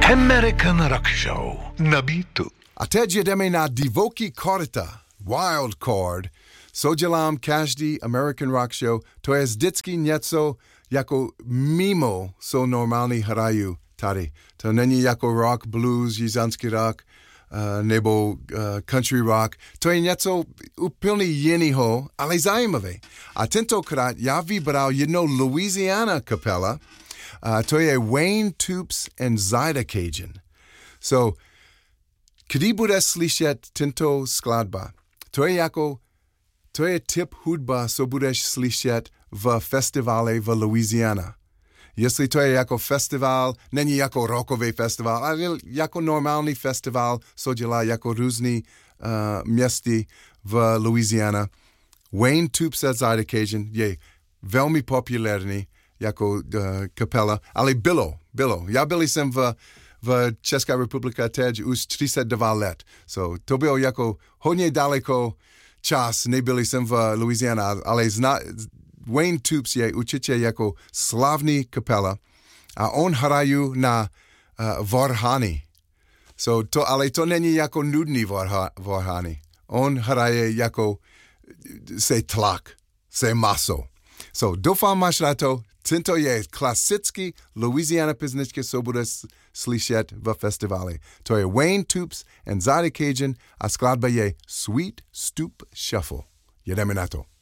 American Rock Show na Beatu. A teď jedeme na divoký korita, wild card. Co dělám každý American Rock Show, to je vždycky něco jako mimo, co normálně hraju tady. To není jako rock, blues, jižanský rock, nebo country rock. To je něco úplně jiného, ale zajímavé. A tentokrát já vybral jednou Louisiana kapela, to je Wayne Toops and Zydecajan. So, kdy bude slyšet tento skladba? To je typ hudba, co budeš slyšet v festivále v Louisiana. Jestli to je jako festival, není jako rockový festival, ale jako normální festival, co dělá jako různý městy v Louisiana. Wayne Toops and Zydecajan je velmi populární jako kapela, ale bylo. Já byl jsem v České republice teď už 32 let. So, to bylo jako hodně daleko čas, nebyli jsem v Louisiana, ale Wayne Toops je určitě jako slavný kapela a on hrají na varhany. So, ale to není jako nudný varhany. On hraje jako se tlak, se maso. So, doufám, máš na to. Tento je klasický Louisiana písnička, co bude slyšet v festivále. To je Wayne Toops and Zydecajan a skladba je Sweet Stoop Shuffle. Jedeme na to.